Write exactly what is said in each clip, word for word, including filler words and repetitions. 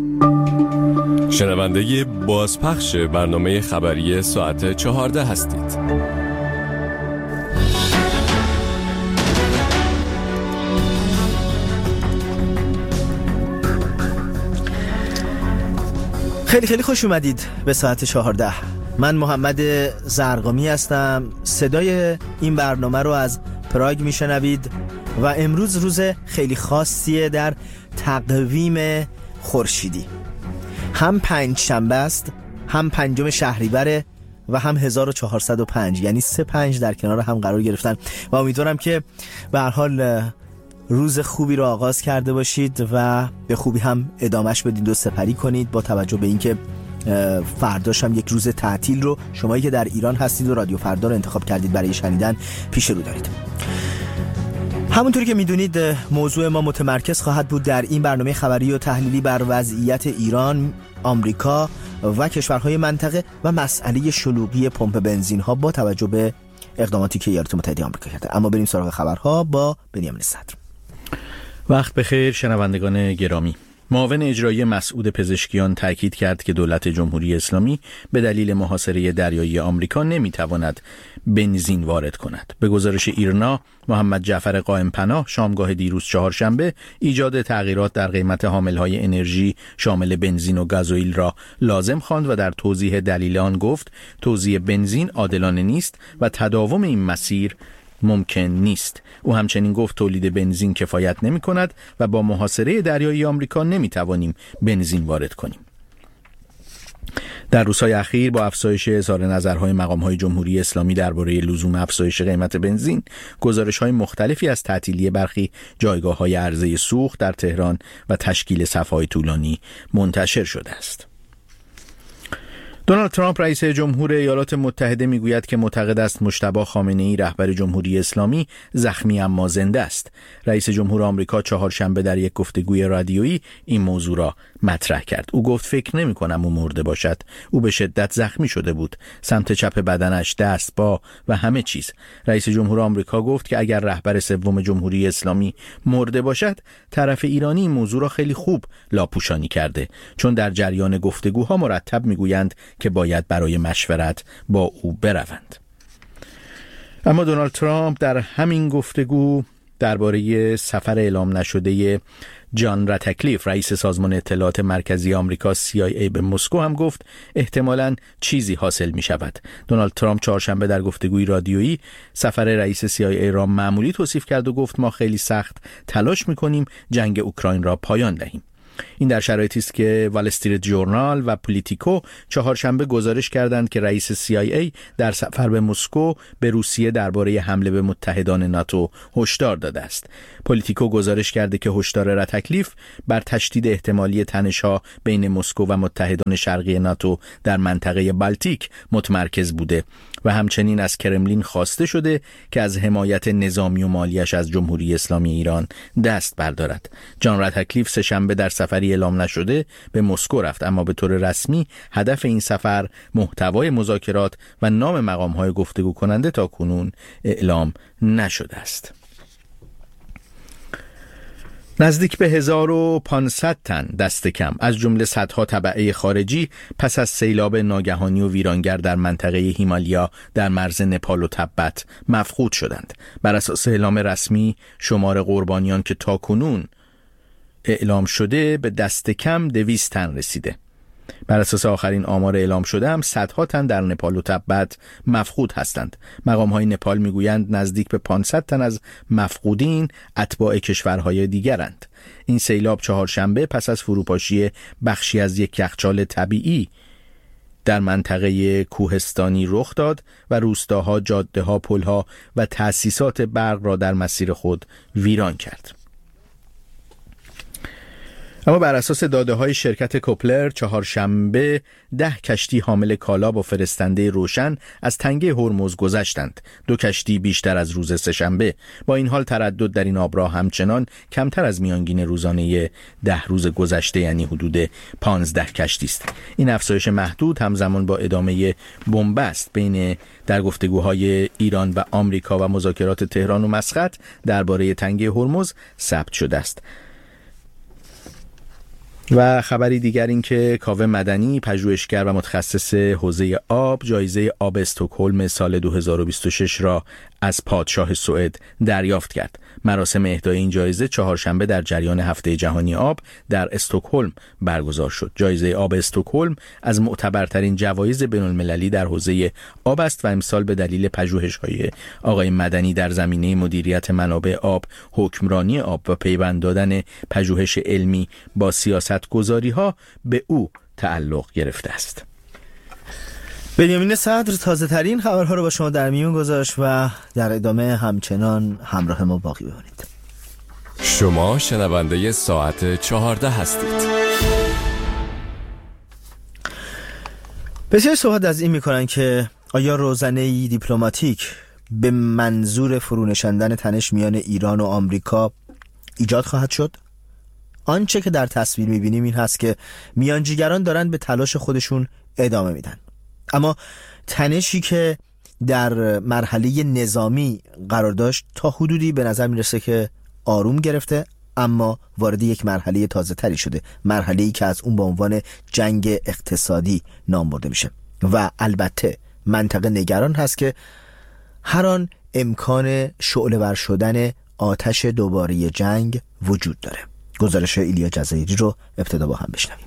شنونده بازپخش برنامه خبری ساعت چهارده هستید. خیلی خیلی خوش اومدید به ساعت چهارده. من محمد زرقامی هستم. صدای این برنامه رو از پراگ میشنوید و امروز روز خیلی خاصیه در تقویم خورشیدی. هم پنج شنبه است، هم پنجم شهریوره و هم هزار و چهارصد و پنج، یعنی سه پنج در کنار هم قرار گرفتن و امیدوارم که به هر حال روز خوبی رو آغاز کرده باشید و به خوبی هم ادامهش بدید و سپری کنید، با توجه به اینکه فرداش هم یک روز تعطیل رو شمایی که در ایران هستید و رادیو فردا رو انتخاب کردید برای شنیدن پیش رو دارید. همونطوری که میدونید موضوع ما متمرکز خواهد بود در این برنامه خبری و تحلیلی بر وضعیت ایران، آمریکا و کشورهای منطقه و مسئله شلوغی پمپ بنزین ها با توجه به اقداماتی که ایالات متحده آمریکا کرده. اما بریم سراغ خبرها با بنیامین صدر. وقت بخیر شنوندگان گرامی. معاون اجرایی مسعود پزشکیان تاکید کرد که دولت جمهوری اسلامی به دلیل محاصره دریایی آمریکا نمیتواند بنزین وارد کند. به گزارش ایرنا، محمد جعفر قائم پناه شامگاه دیروز چهارشنبه ایجاد تغییرات در قیمت حاملهای انرژی شامل بنزین و گازوئیل را لازم خواند و در توضیح دلیل آن گفت توزیع بنزین عادلانه نیست و تداوم این مسیر ممکن نیست. او همچنین گفت تولید بنزین کفایت نمی کند و با محاصره دریایی آمریکا نمی توانیم بنزین وارد کنیم. در روزهای اخیر با افزایش اظهار نظرهای مقام‌های جمهوری اسلامی درباره لزوم افزایش قیمت بنزین، گزارش‌های مختلفی از تعطیلی برخی جایگاه‌های عرضه سوخت در تهران و تشکیل صف‌های طولانی منتشر شده است. دونالد ترامپ رئیس جمهور ایالات متحده میگوید که معتقد است مجتبی خامنه‌ای رهبر جمهوری اسلامی زخمی اما زنده است. رئیس جمهور آمریکا چهارشنبه در یک گفتگوی رادیویی این موضوع را مطرح کرد. او گفت فکر نمی کنم او مرده باشد. او به شدت زخمی شده بود. سمت چپ بدنش، دست، پا و همه چیز. رئیس جمهور آمریکا گفت که اگر رهبر سوم جمهوری اسلامی مرده باشد، طرف ایرانی این موضوع را خیلی خوب لاپوشانی کرده، چون در جریان گفتگوها مرتب میگویند که باید برای مشورت با او بروند. اما دونالد ترامپ در همین گفتگو درباره سفر اعلام نشده جان راتکلیف رئیس سازمان اطلاعات مرکزی آمریکا سی آی ای به مسکو هم گفت احتمالاً چیزی حاصل می شود. دونالد ترامپ چهارشنبه در گفتگوی رادیویی سفر رئیس سی آی ای را معمولی توصیف کرد و گفت ما خیلی سخت تلاش می کنیم جنگ اوکراین را پایان دهیم. این در شرایطی است که وال استریت ژورنال و پولیتیکو چهارشنبه گزارش کردند که رئیس سی آی ای در سفر به مسکو به روسیه درباره حمله به متحدان ناتو هشدار داده است. پولیتیکو گزارش کرده که هشدار راتکلیف بر تشدید احتمالی تنش‌ها بین مسکو و متحدان شرقی ناتو در منطقه بالتیک متمرکز بوده و همچنین از کرملین خواسته شده که از حمایت نظامی و مالیش از جمهوری اسلامی ایران دست بردارد. جان راتکلیف سه‌شنبه در سفری اعلام نشده به مسکو رفت، اما به طور رسمی هدف این سفر، محتوای مذاکرات و نام مقام‌های گفتگو کننده تا کنون اعلام نشده است. نزدیک به هزار و پانصد تن دست کم از جمله صدها تبعه خارجی پس از سیلاب ناگهانی و ویرانگر در منطقه هیمالیا در مرز نپال و تبت مفقود شدند. بر اساس اعلام رسمی شمار قربانیان که تاکنون اعلام شده به دست کم دویست تن رسیده. بر اساس آخرین آمار اعلام شده هم صدها تن در نپال و تبت مفقود هستند. مقام‌های نپال میگویند نزدیک به پانصد تن از مفقودین اتباع کشورهای دیگرند. این سیلاب چهارشنبه پس از فروپاشی بخشی از یک یخچال طبیعی در منطقه کوهستانی رخ داد و روستاها، جاده‌ها، پل‌ها و تأسیسات برق را در مسیر خود ویران کرد. اما بر اساس داده‌های شرکت کوپلر چهارشنبه ده کشتی حامل کالا با فرستنده روشن از تنگه هرمز گذشتند. دو کشتی بیشتر از روز سه‌شنبه. با این حال تردد در این آبراه همچنان کمتر از میانگین روزانه ده روز گذشته، یعنی حدود پانزده کشتی است. این افزایش محدود همزمان با ادامه بنبست بین در گفتگوهای ایران و آمریکا و مذاکرات تهران و مسقط درباره تنگه هرمز ثبت شده است. و خبری دیگر این که کاوه مدنی پژوهشگر و متخصص حوزه آب جایزه آب استکهلم سال دو هزار و بیست و شش را از پادشاه سوئد دریافت کرد. مراسم اهدای این جایزه چهارشنبه در جریان هفته جهانی آب در استکهلم برگزار شد. جایزه آب استکهلم از معتبرترین جوایز بین‌المللی در حوزه آب است و امسال به دلیل پژوهش‌های آقای مدنی در زمینه مدیریت منابع آب، حکمرانی آب و پیوند دادن پژوهش علمی با سیاست‌گذاری‌ها به او تعلق گرفته است. بنیامین صدر تازه ترین خبرها رو با شما در میون گذاشت و در ادامه همچنان همراه ما باقی بمانید. شما شنونده ساعت چهارده هستید. بسیار صحبت از این میکنن که آیا روزنه‌ای دیپلماتیک به منظور فرونشاندن تنش میان ایران و آمریکا ایجاد خواهد شد؟ آنچه که در تصویر میبینیم این هست که میانجیگران دارن به تلاش خودشون ادامه میدن، اما تنشی که در مرحله نظامی قرار داشت تا حدودی به نظر میرسه که آروم گرفته، اما وارد یک مرحله تازه تری شده، مرحله‌ای که از اون به عنوان جنگ اقتصادی نام برده میشه و البته منطقه نگران هست که هر آن امکان شعله‌ور شدن آتش دوباره جنگ وجود داره. گزارش ایلیا جزایری رو ابتدا با هم بشنویم.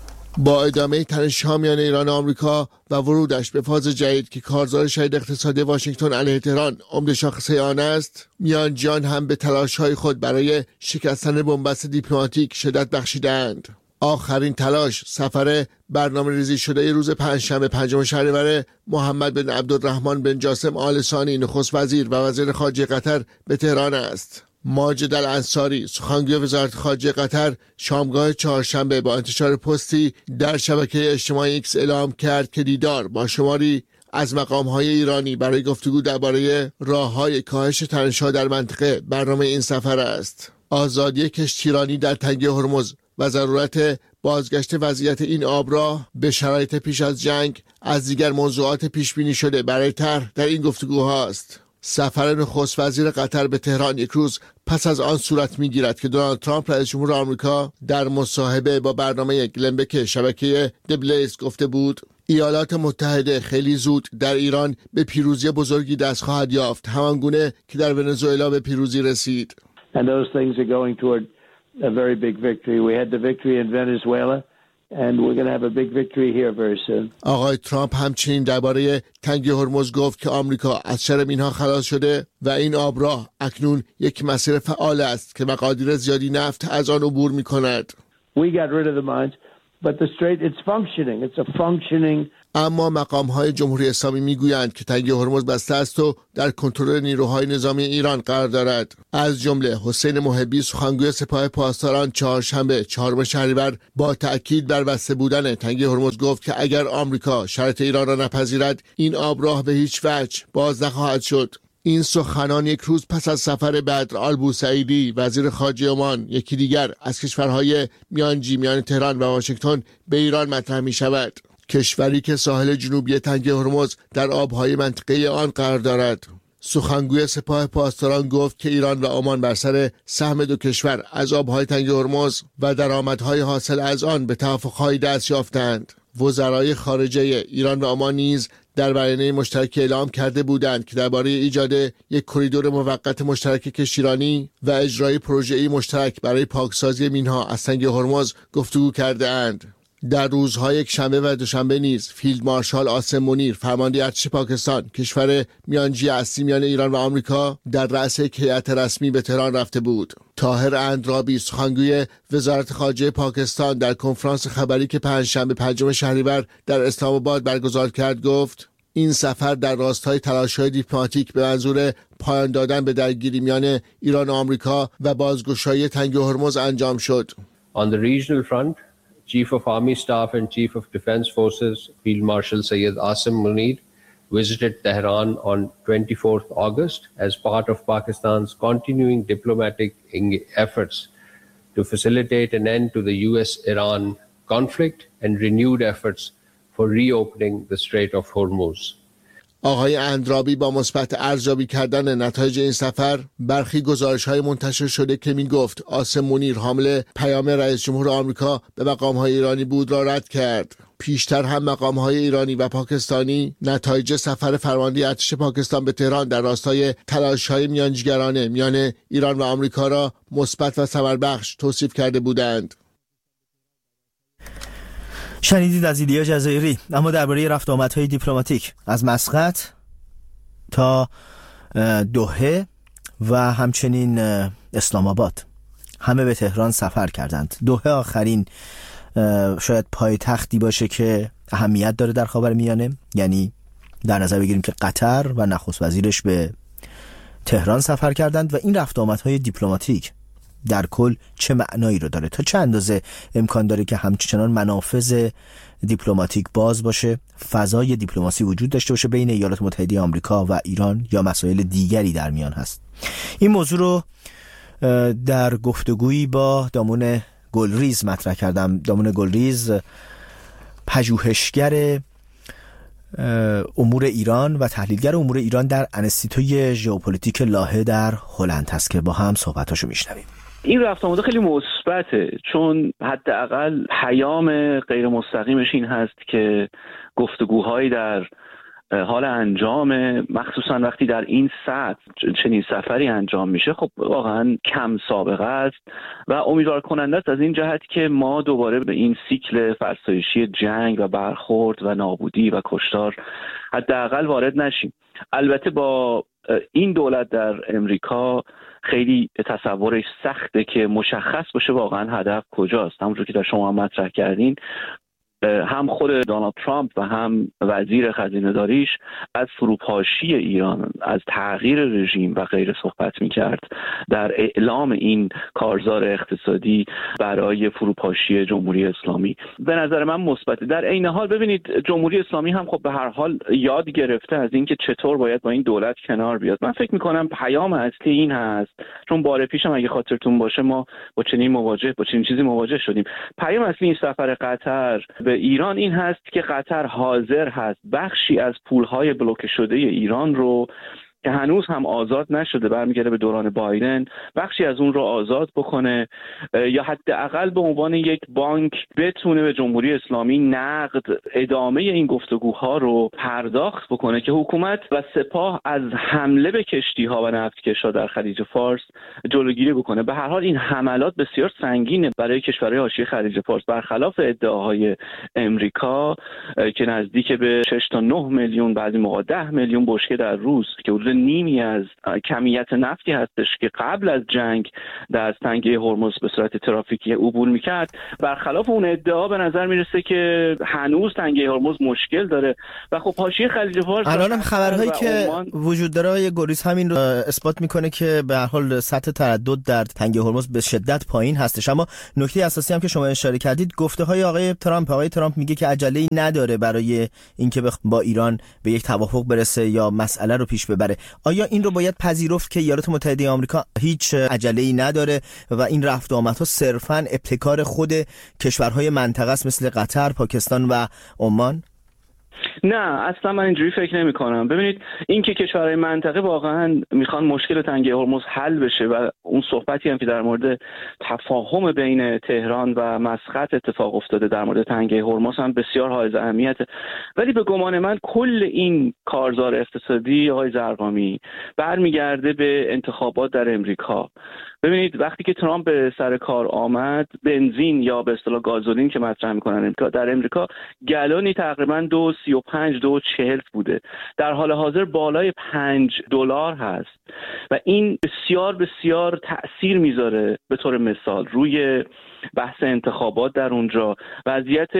با ادامه تنش‌ها میان ایران و آمریکا و ورودش به فاز جدید که کارزار شدید اقتصادی واشنگتن علیه تهران عمده شاخصه آن است، میانجیان هم به تلاش‌های خود برای شکستن بن‌بست دیپلماتیک شدت بخشیدند. آخرین تلاش سفر برنامه‌ریزی شده روز پنجشنبه پنجم شهریور محمد بن عبدالرحمن بن جاسم آل ثانی نخست وزیر و وزیر خارجه قطر به تهران است. ماجد الانصاری سخنگوی وزارت خارجه قطر شامگاه چهارشنبه با انتشار پستی در شبکه اجتماعی ایکس اعلام کرد که دیدار با شماری از مقام‌های ایرانی برای گفتگو درباره راه‌های کاهش تنش‌ها در منطقه برنامه این سفر است. آزادی کشتیرانی در تنگه هرمز و ضرورت بازگشت وضعیت این آبراه به شرایط پیش از جنگ از دیگر موضوعات پیش‌بینی شده برای طرح در این گفتگوهاست. سفر نخست وزیر قطر به تهران یک روز پس از آن صورت می‌گیرد که دونالد ترامپ رئیس جمهور آمریکا در مصاحبه با برنامه گلنبک شبکه دبلیز گفته بود ایالات متحده خیلی زود در ایران به پیروزی بزرگی دست خواهد یافت، همانگونه که در ونزوئلا به پیروزی رسید. And those things are going toward a very big victory. We had the victory in Venezuela. And we're going to have a big victory here very soon. آقای ترامپ همچنین درباره تنگه هرمز گفت که آمریکا از شر اینها خلاص شده و این آبراه اکنون یک مسیر فعال است که مقادیر زیادی نفت از آن عبور می‌کند. We got rid of the mines, but the strait it's functioning. It's a functioning. اما مقام‌های جمهوری اسلامی میگویند که تنگه هرمز بسته است و در کنترل نیروهای نظامی ایران قرار دارد. از جمله حسین محبی سخنگوی سپاه پاسداران چهارشنبه چهارم شهریور با تأکید بر بسته بودن تنگه هرمز گفت که اگر آمریکا شرط ایران را نپذیرد این آبراه به هیچ وجه باز نخواهد شد. این سخنان یک روز پس از سفر بدر آلبوسعیدی وزیر خارجه عمان یکی دیگر از کشورهای میانجی میان تهران و واشنگتن به ایران مطرح می شود. کشوری که ساحل جنوبی تنگه هرمز در آبهای منطقه آن قرار دارد. سخنگوی سپاه پاسداران گفت که ایران و عمان بر سر سهم دو کشور از آبهای تنگه هرمز و درآمدهای حاصل از آن به توافق‌های دست یافتند. وزرای خارجه ایران و عمان نیز در بیانیه مشترک اعلام کرده بودند که درباره ایجاد یک کریدور موقت مشترک کشتیرانی و اجرای پروژه‌ای مشترک برای پاکسازی مینها از تنگه هرمز گفتگو کرده اند. در روزهای یکشنبه و دوشنبه نیز فیلد مارشال عاصم منیر فرمانده ارتش پاکستان کشور میانجی اصلی میان ایران و آمریکا در رأس یک هیئت رسمی به تهران رفته بود. طاهر اندرابی سخنگوی وزارت خارجه پاکستان در کنفرانس خبری که پنجشنبه پنجم شهریور در اسلام آباد برگزار کرد گفت این سفر در راستای تلاش‌های دیپلماتیک به منظور پایان دادن به درگیری میان ایران و آمریکا و بازگشایی تنگه هرمز انجام شد. On the regional front, Chief of Army Staff and Chief of Defense Forces, Field Marshal Syed Asim Munir, visited Tehran on twenty-fourth August as part of Pakistan's continuing diplomatic efforts to facilitate an end to the U S Iran conflict and renewed efforts for reopening the Strait of Hormuz. آقای اندرابی با مثبت ارزیابی کردن نتایج این سفر، برخی گزارش‌های منتشر شده که می‌گفت عاصم منیر حامل پیام رئیس جمهور آمریکا به مقام‌های ایرانی بود را رد کرد. پیشتر هم مقام‌های ایرانی و پاکستانی نتایج سفر فرمانده ارتش پاکستان به تهران در راستای تلاش‌های میانجیگرانه میان ایران و آمریکا را مثبت و ثمربخش توصیف کرده بودند. شنیدید از ایلیا جزایری. اما درباره رفت آمدهای دیپلماتیک از مسقط تا دوحه و همچنین اسلام آباد همه به تهران سفر کردند. دوحه آخرین شاید پایتختی باشه که اهمیت داره در خاورمیانه، یعنی در نظر بگیریم که قطر و نخست وزیرش به تهران سفر کردند و این رفت آمدهای دیپلماتیک در کل چه معنایی رو داره؟ تا چه اندازه امکان داره که همچنان منافذ دیپلماتیک باز باشه، فضای دیپلماسی وجود داشته باشه بین ایالات متحده آمریکا و ایران یا مسائل دیگری در میان هست؟ این موضوع رو در گفتگویی با دامون گلریز مطرح کردم. دامون گلریز پژوهشگر امور ایران و تحلیلگر امور ایران در انستیتوی ژئوپلیتیک لاهه در هلند هست که با هم صحبتاشو میشنویم. این رفت آمده خیلی مثبته، چون حداقل پیام غیر مستقیمش این هست که گفتگوهایی در حال انجام، مخصوصا وقتی در این سطح چنین سفری انجام میشه، خب واقعا کم سابقه است و امیدوار کننده است از این جهت که ما دوباره به این سیکل فرسایشی جنگ و برخورد و نابودی و کشتار حداقل وارد نشیم. البته با این دولت در امریکا خیلی تصورش سخته که مشخص باشه واقعا هدف کجاست. همونجور که در شما هم مطرح کردین، هم خود دونالد ترامپ و هم وزیر خزینه داریش از فروپاشی ایران، از تغییر رژیم و غیره صحبت می‌کرد در اعلام این کارزار اقتصادی برای فروپاشی جمهوری اسلامی. به نظر من مثبت. در عین حال ببینید جمهوری اسلامی هم خب به هر حال یاد گرفته از اینکه چطور باید با این دولت کنار بیاد. من فکر می‌کنم پیام اصلی این هست، چون بار پیشم اگه خاطرتون باشه ما با چنین مواجه با چنین چیزی مواجه شدیم. پیام اصلی این سفر قطر به ایران این هست که قطر حاضر هست بخشی از پولهای بلوکه شده ایران رو که هنوز هم آزاد نشده، برمیگرده به دوران بایدن، بخشی از اون رو آزاد بکنه یا حداقل به عنوان یک بانک بتونه به جمهوری اسلامی نقد ادامه این گفتگوها رو پرداخت بکنه که حکومت و سپاه از حمله به کشتی‌ها و نفتکش‌ها در خلیج فارس جلوگیری بکنه. به هر حال این حملات بسیار سنگینه برای کشورهای حاشیه خلیج فارس، برخلاف ادعاهای امریکا که نزدیک به شش تا نه میلیون، بعضی موقع ده میلیون بشکه در روز که نیمی از کمیت نفتی هستش که قبل از جنگ در تنگه هرمز به صورت ترافیکی عبور میکرد. برخلاف اون ادعا به نظر میرسه که هنوز تنگه هرمز مشکل داره و خب حاشیه خلیج فارس الانم خبرهایی که وجود داره یه گریز همین رو اثبات میکنه که به هر حال سطح تردد در تنگه هرمز به شدت پایین هستش. اما نکته اساسی هم که شما اشاره کردید، گفته های آقای ترامپ آقای ترامپ میگه که عجله‌ای نداره برای اینکه با ایران به یک توافق برسه یا مسئله رو پیش ببره. آیا این رو باید پذیرفت که ایالات متحده آمریکا هیچ عجله‌ای نداره و این رفت و آمدها صرفاً ابتکار خود کشورهای منطقه است مثل قطر، پاکستان و عمان؟ نه، اصلا من اینجوری فکر نمی کنم. ببینید این که کشورهای منطقه واقعا میخوان مشکل تنگه هرمز حل بشه و اون صحبتی هم که در مورد تفاهم بین تهران و مسقط اتفاق افتاده در مورد تنگه هرمز هم بسیار حائز اهمیته، ولی به گمان من کل این کارزار اقتصادی آقای زرقامی برمیگرده به انتخابات در امریکا. ببینید وقتی که ترامپ به سر کار آمد، بنزین یا به اصطلاح گازولین که مطرح میکنن امریکا در امریکا گالونی تقریبا دو سی و پنج دو چهل بوده، در حال حاضر بالای پنج دلار هست و این بسیار بسیار تأثیر میذاره به طور مثال روی بحث انتخابات در اونجا. وضعیت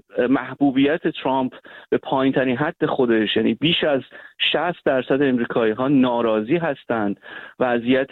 محبوبیت ترامپ به پایین ترین حد خودش، یعنی بیش از شصت درصد امریکایی ها ناراضی هستند. وضعیت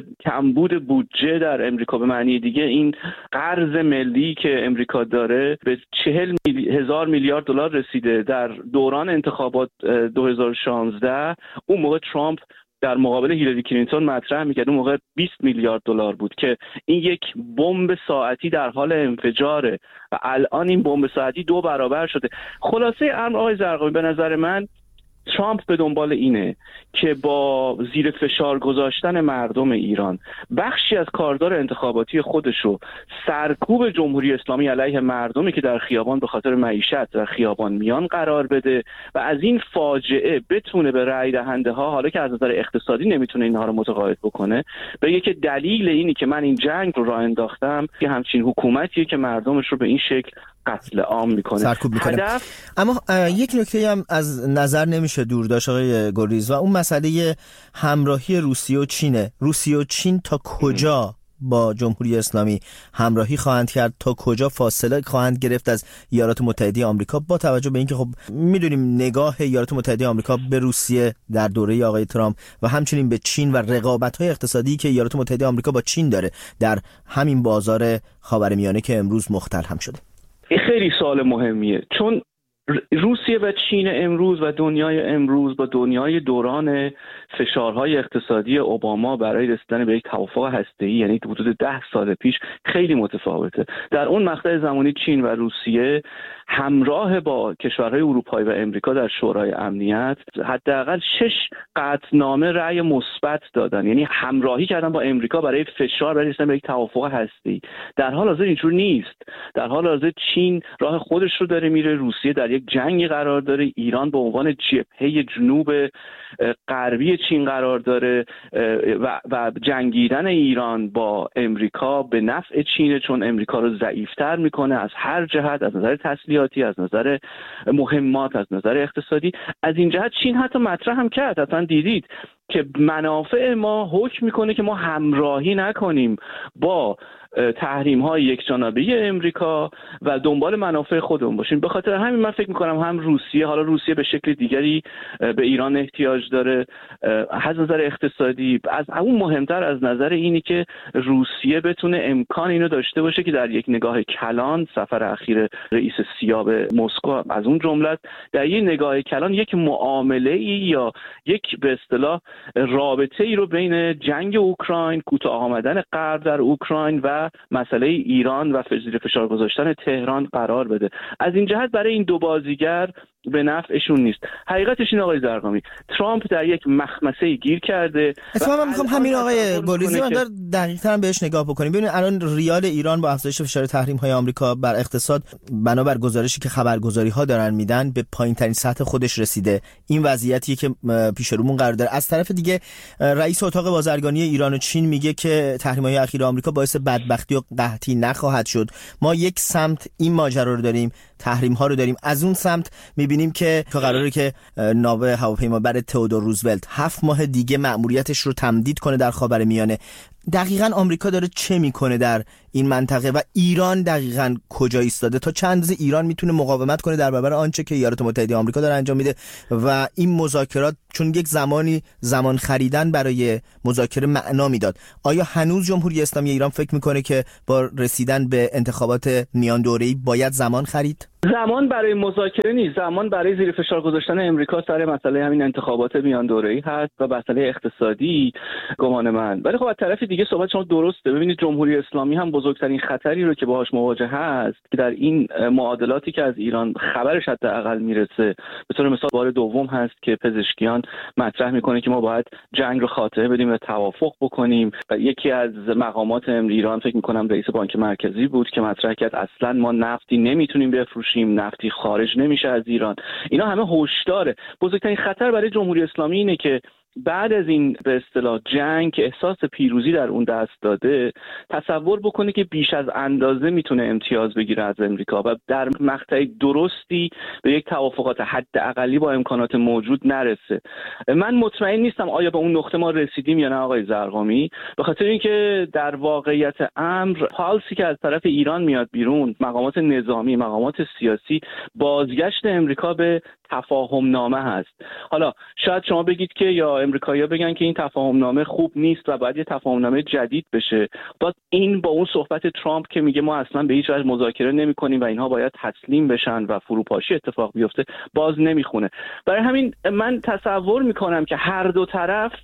کمبود بودجه در امریکا، به معنی دیگه این قرض ملی که امریکا داره به چهل هزار میلیارد دلار رسیده. در دوران انتخابات دو هزار و شانزده اون موقع ترامپ در مقابل هیلاری کلینتون مطرح می‌کرد، اون موقع بیست میلیارد دلار بود که این یک بمب ساعتی در حال انفجاره و الان این بمب ساعتی دو برابر شده. خلاصه امر آقای زرقامی به نظر من ترامپ به دنبال اینه که با زیر فشار گذاشتن مردم ایران بخشی از کاردار انتخاباتی خودش رو سرکوب جمهوری اسلامی علیه مردمی که در خیابان به خاطر معیشت در خیابان میان قرار بده و از این فاجعه بتونه به رأی دهنده ها، حالا که از نظر اقتصادی نمیتونه اینها رو متقاعد بکنه، بگه که دلیل اینی که من این جنگ رو راه انداختم که همچین حکومتیه که مردمش رو به این شکل قتل عام میکنه، سرکوب میکنه. هدف... اما یک نکته هم از نظر نمیشه دور داشت آقای گلریز و اون مسئله همراهی روسیه و چینه. روسیه و چین تا کجا با جمهوری اسلامی همراهی خواهند کرد، تا کجا فاصله خواهند گرفت از ایالات متحده آمریکا، با توجه به اینکه خب میدونیم نگاه ایالات متحده آمریکا به روسیه در دوره آقای ترامپ و همچنین به چین و رقابت‌های اقتصادی که ایالات متحده آمریکا با چین داره در همین بازار خاورمیانه که امروز مختل هم شده. این خیلی سوال مهمیه، چون روسیه و چین امروز و دنیای امروز با دنیای دوران فشارهای اقتصادی اوباما برای رسیدن به یک توافق هسته‌ای، یعنی حدود ده سال پیش، خیلی متفاوته. در اون مقطع زمانی چین و روسیه همراه با کشورهای اروپایی و امریکا در شورای امنیت حداقل شش قطعنامه رأی مثبت دادن، یعنی همراهی کردن با امریکا برای فشار برای رسیدن به یک توافق هسته‌ای. در حال حاضر اینجور نیست. در حال حاضر چین راه خودش رو داره میره، روسیه در یک جنگی قرار داره، ایران به عنوان جبهه جنوب غربی چین قرار داره و و جنگیدن ایران با امریکا به نفع چینه، چون امریکا رو ضعیفتر میکنه از هر جهت، از نظر تسلیحاتی، از نظر مهمات، از نظر اقتصادی. از این جهت چین حتی مطرح هم کرد، حتما دیدید که منافع ما حکم میکنه که ما همراهی نکنیم با تحریم های یک جانبه امریکا و دنبال منافع خودمون باشیم. به خاطر همین من فکر میکنم هم روسیه، حالا روسیه به شکل دیگری به ایران احتیاج داره از نظر اقتصادی، از اون مهمتر از نظر اینی که روسیه بتونه امکان اینو داشته باشه که در یک نگاه کلان، سفر اخیر رئیس سیا به مسکو از اون جمله، در یک نگاه کلان یک معامله ای یا یک به اصطلاح رابطه ای رو بین جنگ اوکراین، کوتاه آمدن غرب در اوکراین و مسئله ایران و زیر فشار گذاشتن تهران قرار بده. از این جهت برای این دو بازیگر به نفعشون نیست. حقیقتش این آقای زرقامی، ترامپ در یک مخمسه گیر کرده. اتفاقا من میخوام همین آقای گلریزی مقدار دقیق‌تر هم بهش نگاه بکنیم. ببینید الان ریال ایران با افزایش فشار تحریم‌های آمریکا بر اقتصاد بنابر گزارشی که خبرگزاری‌ها دارن میدن به پایین‌ترین سطح خودش رسیده. این وضعیتی که پیش رومون قرار داره. از طرف دیگه رئیس اتاق بازرگانی ایران و چین میگه که تحریم‌های اخیر آمریکا باعث بدبختی و قحطی نخواهد شد. ما یک سمت این ماجرا رو داریم، تحریم‌ها رو داریم، از اون سمت می‌بینیم که قراره که ناو هواپیمابر تئودور روزولت هفت ماه دیگه مأموریتش رو تمدید کنه در خاورمیانه. دقیقاً آمریکا داره چه میکنه در این منطقه و ایران دقیقاً کجا ایستاده؟ تا چند روز ایران میتونه مقاومت کنه در برابر آنچه که ایالات متحده آمریکا داره انجام میده و این مذاکرات، چون یک زمانی زمان خریدن برای مذاکره معنا میداد. آیا هنوز جمهوری اسلامی ایران فکر میکنه که با رسیدن به انتخابات میان دوره‌ای باید زمان خرید؟ زمان برای مذاکره نیست، زمان برای زیر فشار گذاشتن امریکا سر مسئله همین انتخابات میان دوره‌ای هست و مسئله اقتصادی گمان من. ولی خب از طرف دیگه صحبت شما درسته. ببینید جمهوری اسلامی هم بزرگترین خطری رو که باهاش مواجه هست که در این معادلاتی که از ایران خبرش حداقل میرسه، به طور مثال بار دوم هست که پزشکیان مطرح میکنه که ما باید جنگ رو خاتمه بدیم و توافق بکنیم. و یکی از مقامات ایران، فکر میکنم رئیس بانک مرکزی بود، که مطرح کرد اصلا ما نفتی نمیتونیم بفروشیم، نفتی خارج نمیشه از ایران. اینا همه هشداره. بزرگترین خطر برای جمهوری اسلامی اینه که بعد از این به اصطلاح جنگ که احساس پیروزی در اون دست داده، تصور بکنه که بیش از اندازه میتونه امتیاز بگیره از امریکا و در مقطع درستی به یک توافقات حداقلی با امکانات موجود نرسه. من مطمئن نیستم آیا به اون نقطه ما رسیدیم یا نه آقای زرقامی، به خاطر اینکه در واقعیت امر پالسی که از طرف ایران میاد بیرون، مقامات نظامی، مقامات سیاسی، بازگشت امریکا به تفاهم نامه هست. حالا شاید شما بگید که یا امریکایی‌ها بگن که این تفاهم نامه خوب نیست و باید یه تفاهم نامه جدید بشه. باز این با اون صحبت ترامپ که میگه ما اصلا به هیچ وجه مذاکره نمی‌کنیم و اینها باید تسلیم بشن و فروپاشی اتفاق بیفته، باز نمیخونه. برای همین من تصور میکنم که هر دو طرف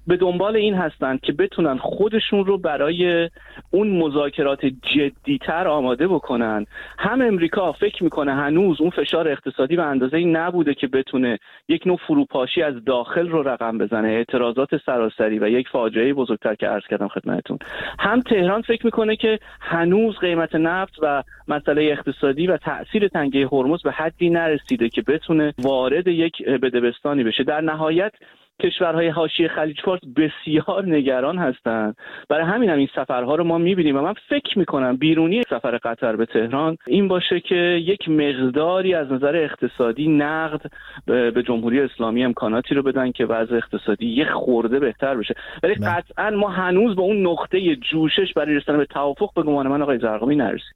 به دنبال این هستند که بتونن خودشون رو برای اون مذاکرات جدی‌تر آماده بکنن. هم امریکا فکر میکنه هنوز اون فشار اقتصادی به اندازه‌ای نبوده که بتونه یک نوع فروپاشی از داخل رو رقم بزنه، اعتراضات سراسری و یک فاجعه بزرگتر که عرض کردم خدمتتون. هم تهران فکر میکنه که هنوز قیمت نفت و مسئله اقتصادی و تأثیر تنگه هرمز به حدی نرسیده که بتونه وارد یک بدبستانی بشه. در نهایت کشورهای حاشیه خلیج فارس بسیار نگران هستند. برای همین هم این سفرها رو ما می‌بینیم و من فکر می‌کنم بیرونی سفر قطر به تهران این باشه که یک مقداری از نظر اقتصادی نقد به جمهوری اسلامی امکاناتی رو بدن که وضع اقتصادی یه خورده بهتر بشه. ولی قطعاً ما هنوز به اون نقطه جوشش برای رسیدن به توافق به گمان من آقای زرقامی نرسیدیم.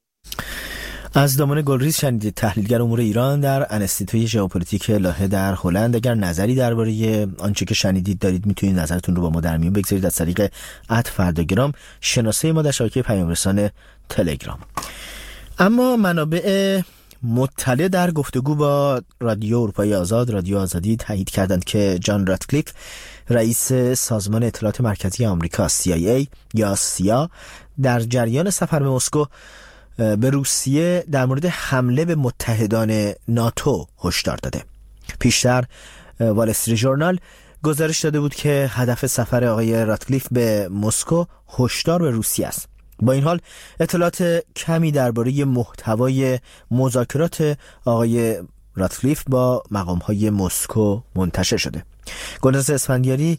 از دامان گلریز شنیدید، تحلیلگر امور ایران در انستیتوی ژئوپلیتیک لاهه در هلند. اگر نظری درباره آنچه که شنیدید دارید میتونید نظرتون رو با ما در میون بگذارید از طریق ات فرداگرام، شناسه ما در شبکه پیام رسان تلگرام. اما منابع مطلع در گفتگو با رادیو اروپای آزاد، رادیو آزادی، تایید کردند که جان راتکلیف، رئیس سازمان اطلاعات مرکزی آمریکا سی آی ای یا سیا، در جریان سفر به مسکو به روسیه در مورد حمله به متحدان ناتو هشدار داده. پیشتر وال استریت ژورنال گزارش داده بود که هدف سفر آقای راتکلیف به مسکو هشدار به روسیه است. با این حال اطلاعات کمی درباره محتوای مذاکرات آقای راتکلیف با مقام‌های مسکو منتشر شده. گلناز اسفندیاری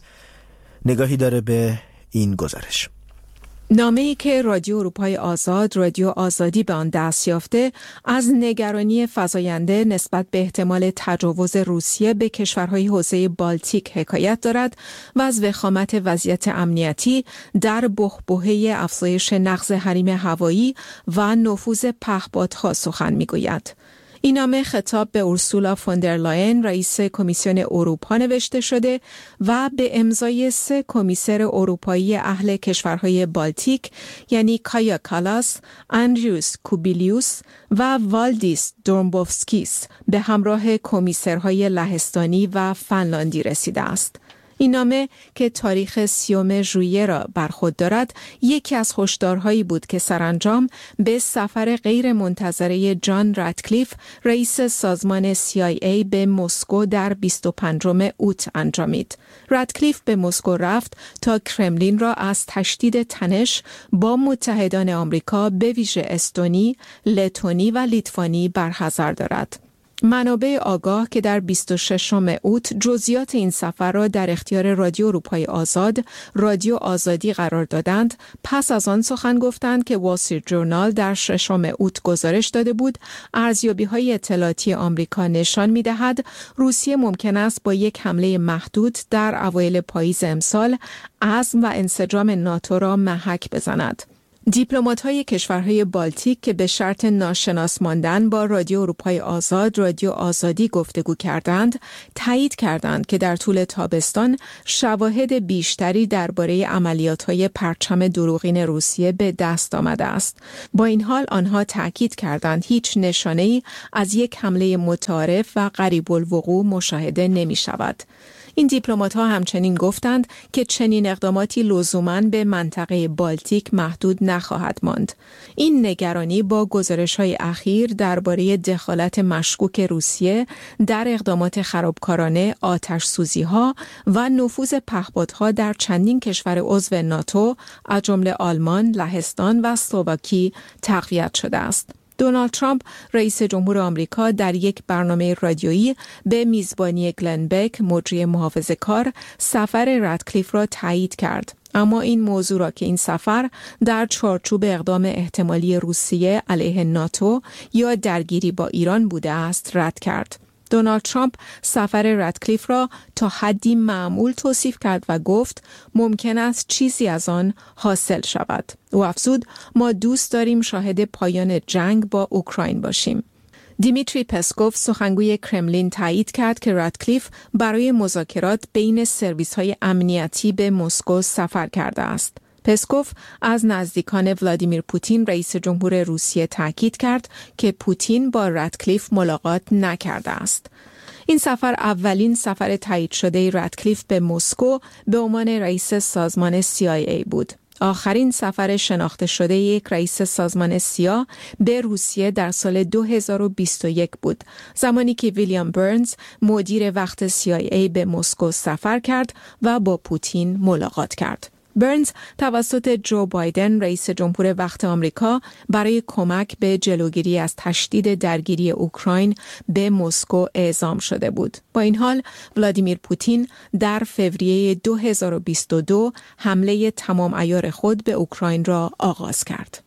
نگاهی داره به این گزارش. نامه‌ای که رادیو اروپای آزاد، رادیو آزادی به آن دست یافته، از نگرانی فزاینده نسبت به احتمال تجاوز روسیه به کشورهای حوزه بالتیک حکایت دارد و از وخامت وضعیت امنیتی در بحبوحه افزایش نقض حریم هوایی و نفوذ پهپادها سخن می‌گوید. این نامه خطاب به اورسولا فوندرلاین، رئیس کمیسیون اروپا نوشته شده و به امضای سه کمیسر اروپایی اهل کشورهای بالتیک، یعنی کایا کالاس، اندریوس کوبیلیوس و والدیس دورمبوفسکیس به همراه کمیسرهای لهستانی و فنلاندی رسیده است. این نامه که تاریخ سیوم ژوئیه را بر خود دارد، یکی از هشدارهایی بود که سرانجام به سفر غیر منتظره جان راتکلیف، رئیس سازمان سی آی ای به مسکو در بیست و پنجم اوت انجامید. راتکلیف به مسکو رفت تا کرملین را از تشدید تنش با متحدان آمریکا به ویژه استونی، لتونی و لیتوانی برحذر دارد. منابع آگاه که در بیست و ششم اوت جزئیات این سفر را در اختیار رادیو اروپای آزاد، رادیو آزادی قرار دادند، پس از آن سخن گفتند که وال استریت ژورنال در ششم اوت گزارش داده بود ارزیابی‌های اطلاعاتی آمریکا نشان می‌دهد روسیه ممکن است با یک حمله محدود در اوایل پاییز امسال عزم و انسجام ناتو را محک بزند. دیپلمات‌های کشورهای بالتیک که به شرط ناشناس ماندن با رادیو اروپای آزاد، رادیو آزادی گفتگو کردند، تایید کردند که در طول تابستان شواهد بیشتری درباره عملیات‌های پرچم دروغین روسیه به دست آمده است. با این حال آنها تأکید کردند هیچ نشانه‌ای از یک حمله متعارف و قریب الوقوع مشاهده نمی‌شود. این دیپلمات‌ها همچنین گفتند که چنین اقداماتی لزوماً به منطقه بالتیک محدود نخواهد ماند. این نگرانی با گزارش‌های اخیر درباره دخالت مشکوک روسیه در اقدامات خرابکارانه، آتش‌سوزی‌ها و نفوذ پهپادها در چندین کشور عضو ناتو از جمله آلمان، لهستان و اسلواکی تقویت شده است. دونالد ترامپ رئیس جمهور آمریکا در یک برنامه رادیویی به میزبانی گلن بک، مجری محافظه‌کار، سفر راتکلیف را تایید کرد. اما این موضوع را که این سفر در چارچوب اقدام احتمالی روسیه علیه ناتو یا درگیری با ایران بوده است رد کرد. دونالد ترامپ سفر راتکلیف را تا حدی معمول توصیف کرد و گفت ممکن است چیزی از آن حاصل شود. او افزود ما دوست داریم شاهد پایان جنگ با اوکراین باشیم. دیمیتری پسکوف سخنگوی کرملین تایید کرد که راتکلیف برای مذاکرات بین سرویس‌های امنیتی به مسکو سفر کرده است. پسکوف از نزدیکان ولادیمیر پوتین رئیس جمهور روسیه تاکید کرد که پوتین با راتکلیف ملاقات نکرده است. این سفر اولین سفر تایید شده رادکلیف به مسکو به عنوان رئیس سازمان سی آی ای بود. آخرین سفر شناخته شده یک رئیس سازمان سیا به روسیه در سال دو هزار و بیست و یک بود، زمانی که ویلیام برنز مدیر وقت سی آی ای به مسکو سفر کرد و با پوتین ملاقات کرد. برنز توسط جو بایدن رئیس جمهور وقت آمریکا برای کمک به جلوگیری از تشدید درگیری اوکراین به مسکو اعزام شده بود. با این حال ولادیمیر پوتین در فوریه دو هزار و بیست و دو حمله تمام عیار خود به اوکراین را آغاز کرد.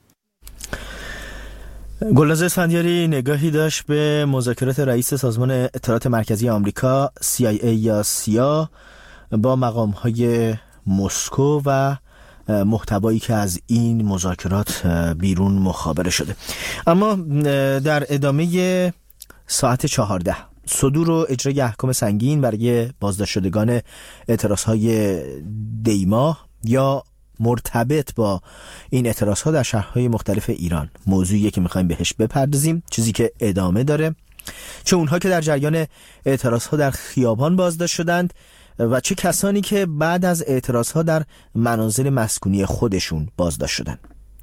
گلناز اسفندیاری نگاهی داشت به مذاکرات رئیس سازمان اطلاعات مرکزی آمریکا سی آی ای یا سیا با مقام‌های مسکو و محتوایی که از این مذاکرات بیرون مخابره شده. اما در ادامه ساعت چهارده صدور و اجرای احکام سنگین برای بازداشت شدگان اعتراضهای دیماه یا مرتبط با این اعتراضها در شهرهای مختلف ایران موضوعیه که میخوایم بهش بپردازیم، چیزی که ادامه داره. چه اونها که در جریان اعتراضها در خیابان بازداشت شدند و چه کسانی که بعد از اعتراضها در منازل مسکونی خودشون بازداشت شدند.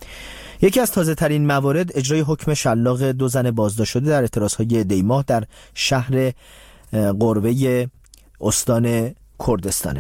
یکی از تازه ترین موارد اجرای حکم شلاق دو زن بازداشت شده در اعتراضهای دیماه در شهر قربه استان کردستانه.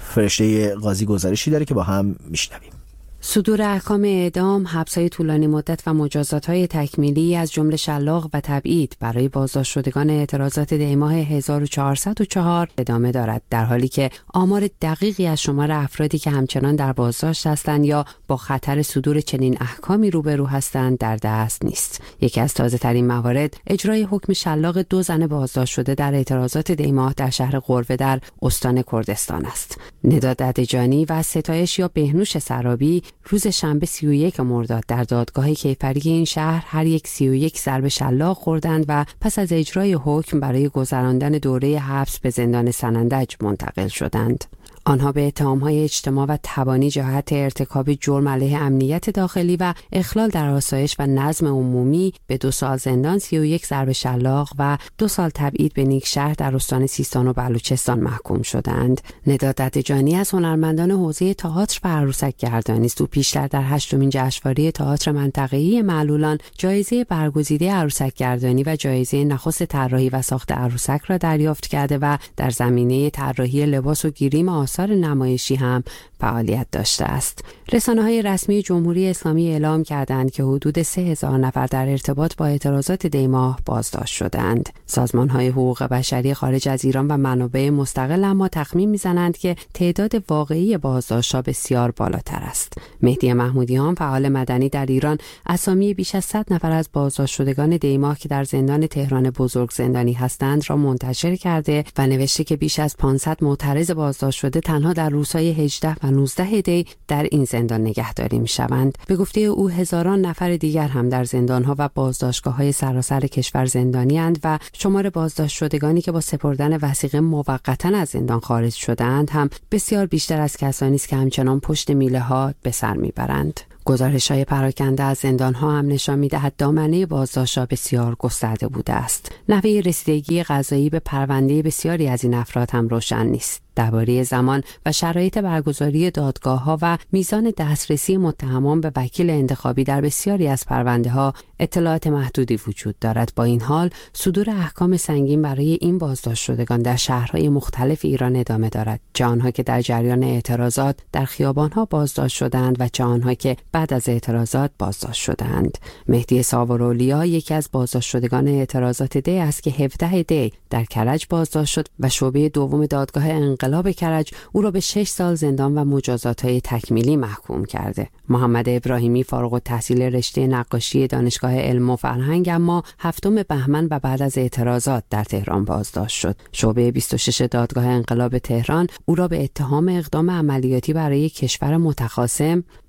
فرشته قاضی گزارشی داره که با هم میشنویم. صدور احکام اعدام، حبس‌های طولانی مدت و مجازات‌های تکمیلی از جمله شلاق و تبعید برای بازداشت شدگان اعتراضات دیماه هزار و چهارصد و چهار ادامه دارد، در حالی که آمار دقیقی از شمار افرادی که همچنان در بازداشت هستند یا با خطر صدور چنین احکامی روبرو هستند در دست نیست. یکی از تازه‌ترین موارد اجرای حکم شلاق دو زن بازداشت شده در اعتراضات دیماه در شهر قربه در استان کردستان است. ندا ددجانی و ستایش یا بهنوش سرابی روز شنبه سی و یک مرداد در دادگاه کیفری این شهر هر یک سی و یک ضرب شلاق خوردند و پس از اجرای حکم برای گذراندن دوره حبس به زندان سنندج منتقل شدند. آنها به اتهام‌های اجتماع و تبانی جهت ارتکاب جرم علیه امنیت داخلی و اخلال در آسایش و نظم عمومی به دو سال زندان، سی و یک ضرب شلاق و دو سال تبعید به نیکشهر در استان سیستان و بلوچستان محکوم شدند. ندا ددجانی از هنرمندان حوزه تئاتر و عروسک گردانی است. او پیشتر در هشتمین جشنواره تئاتر منطقه‌ای معلولان جایزه برگزیده عروسک گردانی و جایزه نخست طراحی و ساخت عروسک را دریافت کرده و در زمینه طراحی لباس و گریم آثار نمایشی هم فعالیت داشته است. رسانه‌های رسمی جمهوری اسلامی اعلام کردند که حدود سه هزار نفر در ارتباط با اعتراضات دیماه بازداشت شدند. سازمان‌های حقوق بشری خارج از ایران و منابع مستقل اما تخمین می‌زنند که تعداد واقعی بازداشت‌ها بسیار بالاتر است. مهدی محمودیان، فعال مدنی در ایران، اسامی بیش از صد نفر از بازداشت شدگان دیماه که در زندان تهران بزرگ زندانی هستند را منتشر کرده و نوشته که بیش از پانصد معترض بازداشت شده تنها در روزهای هجده و نوزده دی در این زندان نگهداری می‌شوند. به گفته او هزاران نفر دیگر هم در زندان‌ها و بازداشتگاه‌های سراسر کشور زندانی‌اند و شمار بازداشت شدگانی که با سپردن وثیقه موقتاً از زندان خارج شده‌اند هم بسیار بیشتر از کسانی است که همچنان پشت میله‌ها به سر می‌برند. گزارش‌های پراکنده از زندان‌ها هم نشان می‌دهد دامنه بازداشت‌ها بسیار گسترده بوده است. نحوه رسیدگی قضایی به پرونده بسیاری از این افراد هم روشن نیست. درباره زمان و شرایط برگزاری دادگاه‌ها و میزان دسترسی متهمان به وکیل انتخابی در بسیاری از پرونده‌ها اطلاعات محدودی وجود دارد. با این حال صدور احکام سنگین برای این بازداشت شدگان در شهرهای مختلف ایران ادامه دارد. چه آنها که در جریان اعتراضات در خیابان‌ها بازداشت شدند و چه آنها که بعد از اعتراضات بازداشت شدند. مهدی ساورولیا یکی از بازداشت شدگان اعتراضات دی است که هفده دی در کرج بازداشت شد و شعبه دوم دادگاه انقلاب کرج او را به شش سال زندان و مجازات‌های تکمیلی محکوم کرده. محمد ابراهیمی فارغ التحصیل رشته نقاشی دانشگاه علم و فرهنگ اما هفتم بهمن و بعد از اعتراضات در تهران بازداشت شد. شعبه بیست و شش دادگاه انقلاب تهران او را به اتهام اقدام عملیاتی برای کشور متخاصم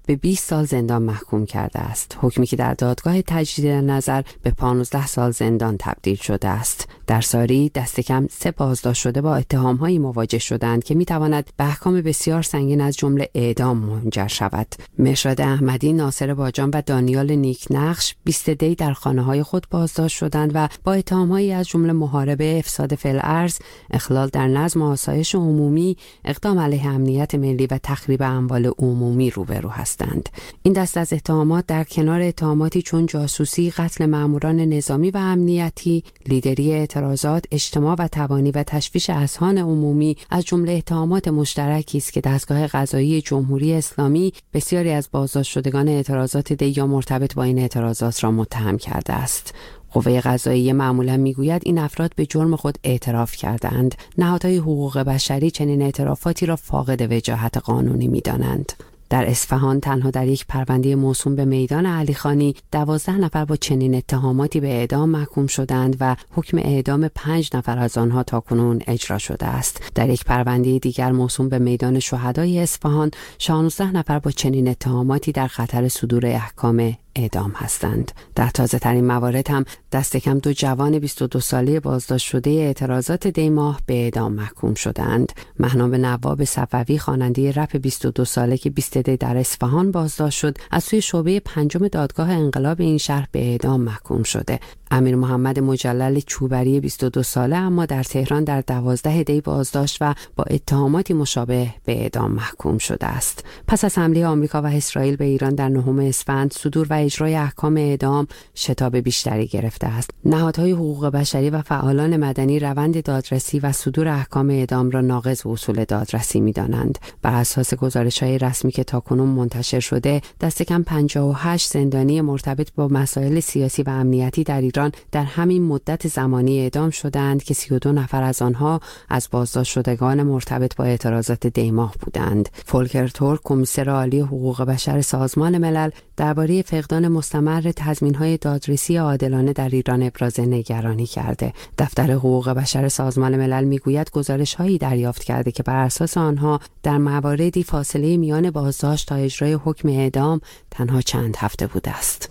به بیست سال زندان محکوم کرده است. حکمی که در دادگاه تجدید نظر به پانزده سال زندان تبدیل شده است. در ساری دست کم سه بازداشت شده با اتهام‌هایی مواجه شدند که می‌تواند به احکام بسیار سنگین از جمله اعدام منجر شود. مشراد احمدی، ناصر باجان و دانیال نیکنقش بیست دی در خانه‌های خود بازداشت شدند و با اتهام‌هایی از جمله محاربه، افساد فی‌الارض، اخلال در نظم و آسایش عمومی، اقدام علیه امنیت ملی و تخریب اموال عمومی روبرو هستند. این دست از اتهامات در کنار اتهاماتی چون جاسوسی، قتل ماموران نظامی و امنیتی، لیدری اعتراضات، اجتماع و تبانی و تشویش اذهان عمومی از جمله اتهامات مشترکی است که دستگاه قضایی جمهوری اسلامی بسیاری از بازداشت شدگان اعتراضات دی یا مرتبط با این اعتراضات را متهم کرده است. قوه قضاییه معمولا میگوید این افراد به جرم خود اعتراف کردند. نهادهای حقوق بشری چنین اعترافاتی را فاقد وجاهت قانونی می‌دانند. در اصفهان تنها در یک پرونده موسوم به میدان علیخانی دوازده نفر با چنین اتهاماتی به اعدام محکوم شدند و حکم اعدام پنج نفر از آنها تاکنون اجرا شده است. در یک پرونده دیگر موسوم به میدان شهدای اصفهان شانزده نفر با چنین اتهاماتی در خطر صدور احکام اعدام هستند. در تازه ترین موارد هم دست کم دو جوان بیست و دو ساله بازداشت شده اعتراضات دی ماه به اعدام محکوم شدند. مهنام نواب صفوی، خواننده رپ بیست و دو ساله که بیست دی در اصفهان بازداشت شد، از سوی شعبه پنجم دادگاه انقلاب این شهر به اعدام محکوم شده. امیر محمد مجلل چوبری بیست و دو ساله اما در تهران در دوازده دی بازداشت و با اتهاماتی مشابه به اعدام محکوم شده است. پس از حمله آمریکا و اسرائیل به ایران در نهم اسفند، صدور و اجرای احکام اعدام شتاب بیشتری گرفته است. نهادهای حقوق بشری و فعالان مدنی روند دادرسی و صدور احکام اعدام را ناقض اصول دادرسی می‌دانند. بر اساس گزارش‌های رسمی که تاکنون منتشر شده، دست کم پنجاه و هشت زندانی مرتبط با مسائل سیاسی و امنیتی در ایران در همین مدت زمانی اعدام شدند که سی و دو نفر از آنها از بازداشت شدگان مرتبط با اعتراضات دی ماه بودند. فولکر تورک، کمیسر عالی حقوق بشر سازمان ملل، درباره فقدان مستمر تضمین‌های دادرسی عادلانه در ایران ابراز نگرانی کرده. دفتر حقوق بشر سازمان ملل میگوید گزارش‌هایی دریافت کرده که بر اساس آنها در مواردی فاصله میان بازداشت تا اجرای حکم اعدام تنها چند هفته بوده است.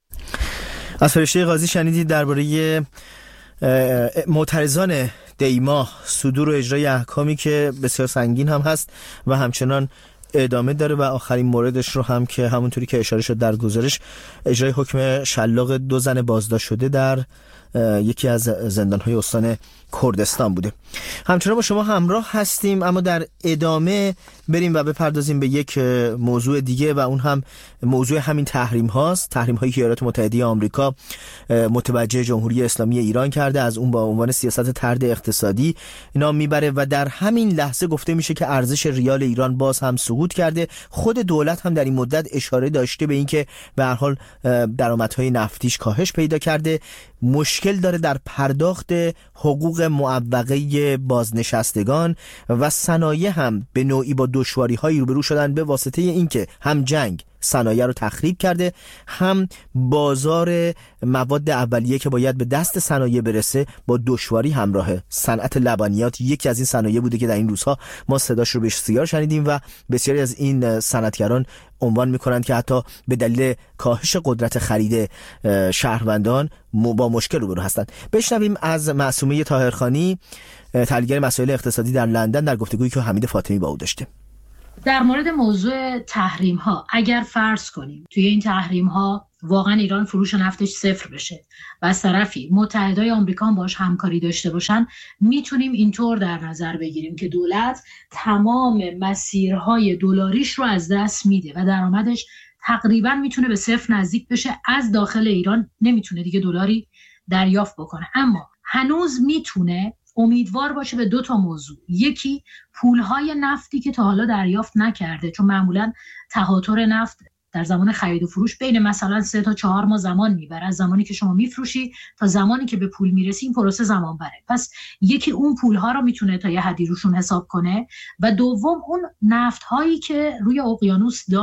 از فرشته قاضی شنیدید درباره معترضان دی ماه، صدور و اجرای احکامی که بسیار سنگین هم هست و همچنان ادامه داره و آخرین موردش رو هم که همونطوری که اشاره شد در گزارش، اجرای حکم شلاق دو زن بازداشت شده در یکی از زندان‌های استان کردستان بوده. همچنان با شما همراه هستیم، اما در ادامه بریم و بپردازیم به یک موضوع دیگه و اون هم موضوع همین تحریم هاست. تحریم هایی که ایالات متحده آمریکا متوجه جمهوری اسلامی ایران کرده، از اون با عنوان سیاست طرد اقتصادی نام میبره و در همین لحظه گفته میشه که ارزش ریال ایران باز هم سقوط کرده. خود دولت هم در این مدت اشاره داشته به این که به هر حال درآمدهای نفتیش کاهش پیدا کرده، مشکل داره در پرداخت حقوق معوقه بازنشستگان و صنایع هم به نوعی با دشواری‌هایی روبرو شدن به واسطه اینکه هم جنگ صنایع رو تخریب کرده، هم بازار مواد اولیه که باید به دست صنایع برسه با دشواری همراهه. صنعت لبنیات یکی از این صنایع بوده که در این روزها ما صداش رو بسیار شنیدیم و بسیاری از این صنعتگران عنوان میکنند که حتی به دلیل کاهش قدرت خرید شهروندان با مشکل روبرو هستند. بشنویم از معصومه طاهرخانی، تحلیلگر مسائل اقتصادی در لندن، در گفتگویی که حمید فاطمی با او داشته. در مورد موضوع تحریم ها، اگر فرض کنیم توی این تحریم ها واقعا ایران فروش نفتش صفر بشه و از طرفی متحدای آمریکا هم باش همکاری داشته باشن، میتونیم اینطور در نظر بگیریم که دولت تمام مسیرهای دلاریش رو از دست میده و درآمدش تقریبا میتونه به صفر نزدیک بشه. از داخل ایران نمیتونه دیگه دلاری دریافت بکنه، اما هنوز میتونه امیدوار باشه به دو تا موضوع. یکی پولهای نفتی که تا حالا دریافت نکرده، چون معمولا تهاتر نفت در زمان خرید و فروش بین مثلا سه تا چهار ماه زمان میبره، از زمانی که شما میفروشی تا زمانی که به پول میرسی این پروسه زمان بره. پس یکی اون پولها رو میتونه تا یه حدی روشون حساب کنه و دوم اون نفت هایی که روی اقیانوس داره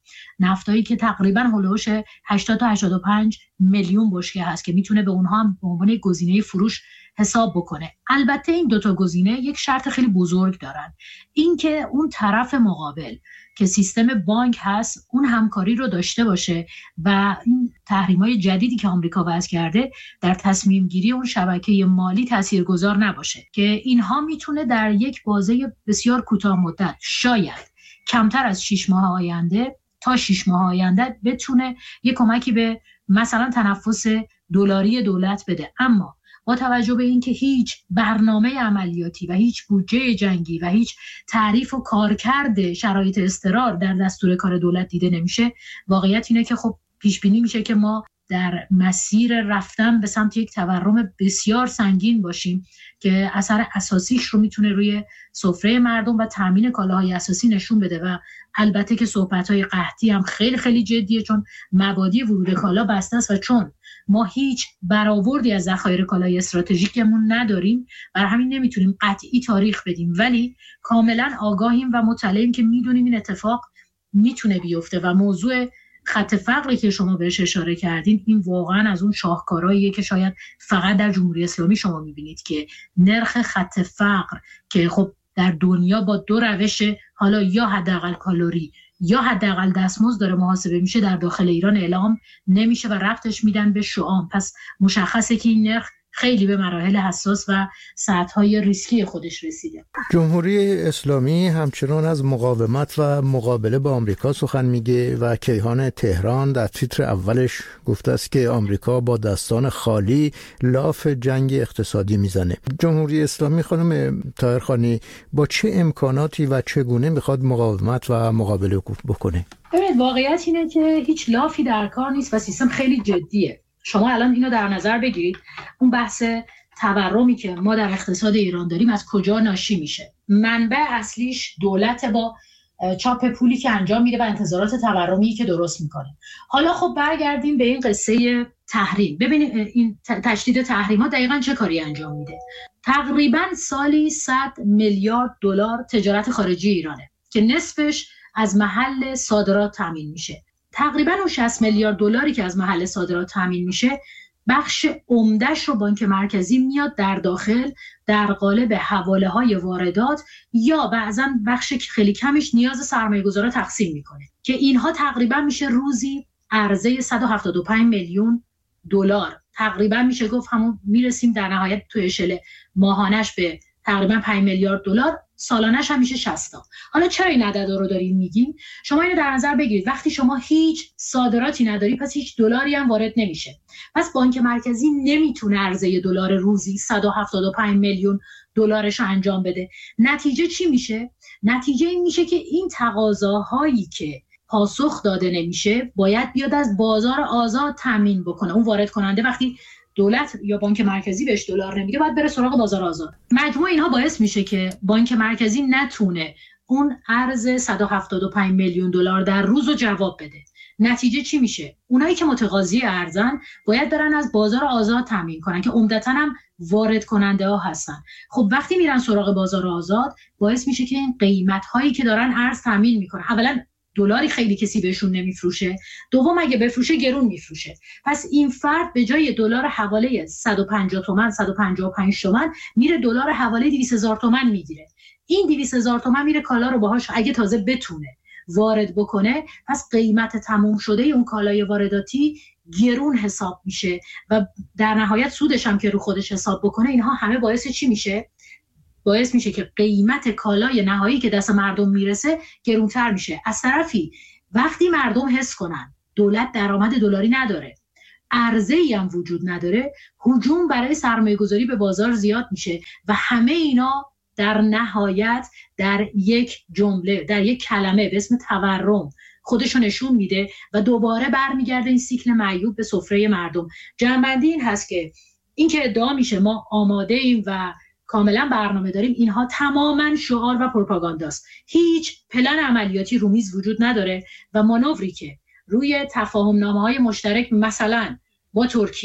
نفتایی که تقریبا هولوش هشتاد تا هشتاد و پنج میلیون بشکه هست که میتونه به اونها هم به عنوان گزینه فروش حساب بکنه. البته این دوتا گزینه یک شرط خیلی بزرگ دارن، اینکه اون طرف مقابل که سیستم بانک هست اون همکاری رو داشته باشه و این تحریم‌های جدیدی که آمریکا وضع کرده در تصمیم گیری اون شبکه مالی تاثیرگذار نباشه، که اینها میتونه در یک بازه بسیار کوتاه مدت، شاید کمتر از شش ماه آینده تا شش ماه آینده، بتونه یک کمکی به مثلا تنفس دلاری دولت بده. اما با توجه به اینکه هیچ برنامه عملیاتی و هیچ بودجه جنگی و هیچ تعریف و کارکرد شرایط اضطرار در دستور کار دولت دیده نمیشه، واقعیت اینه که خب پیش بینی میشه که ما در مسیر رفتن به سمت یک تورم بسیار سنگین باشیم که اثر اساسیش رو میتونه روی سفره مردم و تامین کالاهای اساسی نشون بده. و البته که صحبت‌های قحطی هم خیلی خیلی جدیه، چون مبادی ورود کالا بسته است و چون ما هیچ برآوردی از ذخایر کالای استراتژیکمون نداریم، برای همین نمیتونیم قطعی تاریخ بدیم، ولی کاملا آگاهیم و مطلعیم که میدونیم این اتفاق میتونه بیفته. و موضوع خط فقری که شما بهش اشاره کردین، این واقعا از اون شاهکارهاییه که شاید فقط در جمهوری اسلامی شما میبینید که نرخ خط فقر که خب در دنیا با دو روش، حالا یا حداقل کالری یا حداقل دستمزد داره محاسبه میشه، در داخل ایران اعلام نمیشه و ربطش میدن به شعام. پس مشخصه که این نرخ خیلی به مراحل حساس و سطح‌های ریسکی خودش رسیده. جمهوری اسلامی همچنان از مقاومت و مقابله با آمریکا سخن میگه و کیهان تهران در تیتر اولش گفته است که آمریکا با دستان خالی لاف جنگ اقتصادی میزنه. جمهوری اسلامی خانم طاهرخانی با چه امکاناتی و چگونه میخواد مقاومت و مقابله بکنه؟ ببینید واقعیت اینه که هیچ لافی در کار نیست و سیستم خیلی جدیه. شما الان اینو در نظر بگیرید، اون بحث تورمی که ما در اقتصاد ایران داریم از کجا ناشی میشه؟ منبع اصلیش دولت با چاپ پولی که انجام میده و انتظارات تورمی که درست میکنه. حالا خب برگردیم به این قصه تحریم. ببینید این تشدید تحریم ها دقیقاً چه کاری انجام میده؟ تقریباً سالی صد میلیارد دلار تجارت خارجی ایرانه که نصفش از محل صادرات تامین میشه. تقریباً اون شصت میلیارد دلاری که از محل صادرات تامین میشه، بخش عمده‌اش رو بانک مرکزی میاد در داخل در قالب حواله‌های واردات یا بعضاً بخش خیلی کمش نیاز سرمایه‌گذارا تقسیم میکنه که اینها تقریباً میشه روزی عرضه صد و هفتاد و پنج میلیون دلار. تقریباً میشه گفت همون میرسیم در نهایت تو اشل ماهانش به تقریباً پنج میلیارد دلار، سالانش هم میشه شصت تا. حالا چرا این عددا رو داریم میگیم؟ شما اینو در نظر بگیرید، وقتی شما هیچ صادراتی نداری پس هیچ دلاری هم وارد نمیشه. پس بانک مرکزی نمیتونه عرضه دلار روزی صد و هفتاد و پنج میلیون دلارش رو انجام بده. نتیجه چی میشه؟ نتیجه این میشه که این تقاضاهایی که پاسخ داده نمیشه باید بیاد از بازار آزاد تامین بکنه. اون وارد کننده وقتی دولت یا بانک مرکزی بهش دلار نمیده باید بره سراغ بازار آزاد. مجموع اینها باعث میشه که بانک مرکزی نتونه اون عرض صد و هفتاد و پنج میلیون دلار در روز رو جواب بده. نتیجه چی میشه؟ اونایی که متقاضی ارزن باید برن از بازار آزاد تامین کنن که عمدتاً هم وارد کننده ها هستن. خب وقتی میرن سراغ بازار آزاد باعث میشه که این قیمت هایی که دارن ارز تامین میکنن، اولا دلاری خیلی کسی بهشون نمیفروشه، دوم اگه بفروشه گرون میفروشه. پس این فرد به جای دلار حواله صد و پنجاه تومان صد و پنجاه و پنج تومان میره دلار حواله دویست هزار تومان میگیره. این دویست هزار تومان میره کالا رو باهاش اگه تازه بتونه وارد بکنه، پس قیمت تموم شده اون کالای وارداتی گرون حساب میشه و در نهایت سودش هم که رو خودش حساب بکنه. اینها همه باعث چی میشه؟ باعث میشه که قیمت کالای نهایی که دست مردم میرسه گرونتر میشه. از طرفی وقتی مردم حس کنن دولت درآمد دلاری نداره، عرضه‌ای هم وجود نداره، هجوم برای سرمایه‌گذاری به بازار زیاد میشه و همه اینا در نهایت در یک جمله، در یک کلمه به اسم تورم خودشو نشون میده و دوباره برمیگرده این سیکل معیوب به سفره مردم. جنبندی این هست که این که ادعا میشه ما آماده ایم و کاملا برنامه داریم، اینها تماما شعار و پروپاگانداست. هیچ پلن عملیاتی رو میز وجود نداره و مانوری که روی تفاهم نامه‌های مشترک مثلا با ترکیه